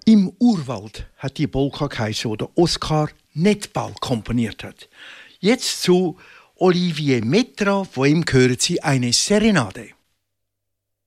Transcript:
Im Urwald hat die Polka geheißen, die Oskar Nettball komponiert hat. Jetzt zu Olivier Metra, von ihm hören Sie eine Serenade.